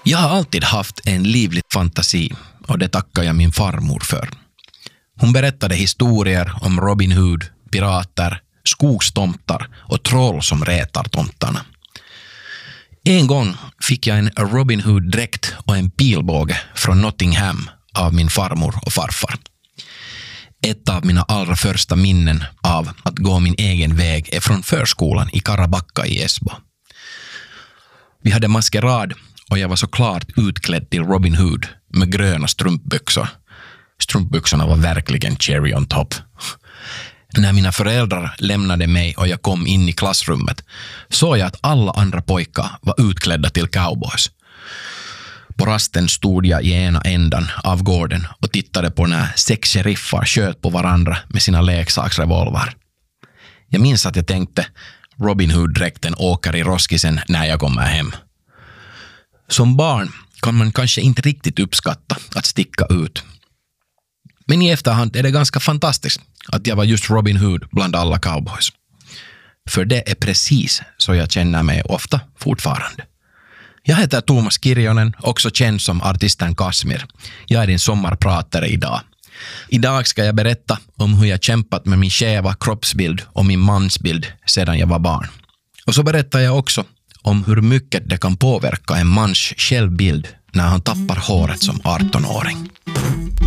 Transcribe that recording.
Jag har alltid haft en livlig fantasi och det tackar jag min farmor för. Hon berättade historier om Robin Hood, pirater, skogstomtar och troll som retar tomtarna. En gång fick jag en Robin Hood-dräkt och en pilbåge från Nottingham av min farmor och farfar. Ett av mina allra första minnen av att gå min egen väg är från förskolan i Karabacka i Esbo. Vi hade maskerad och jag var såklart utklädd till Robin Hood med gröna strumpbyxor. Strumpbyxorna var verkligen cherry on top. När mina föräldrar lämnade mig och jag kom in i klassrummet såg jag att alla andra pojkar var utklädda till cowboys. På rasten stod jag i ena ändan av gården och tittade på när 6 sheriffar sköt på varandra med sina leksaksrevolver. Jag minns att jag tänkte, Robin Hood-dräkten åker i roskisen när jag kommer hem. Som barn kan man kanske inte riktigt uppskatta att sticka ut. Men i efterhand är det ganska fantastiskt att jag var just Robin Hood bland alla cowboys. För det är precis så jag känner mig ofta fortfarande. Jag heter Thomas Kirjonen, också känd som artisten Kasmir. Jag är din sommarpratare idag. Idag ska jag berätta om hur jag kämpat med min skeva kroppsbild och min mansbild sedan jag var barn. Och så berättar jag också om hur mycket det kan påverka en mans självbild när han tappar håret som 18-åring.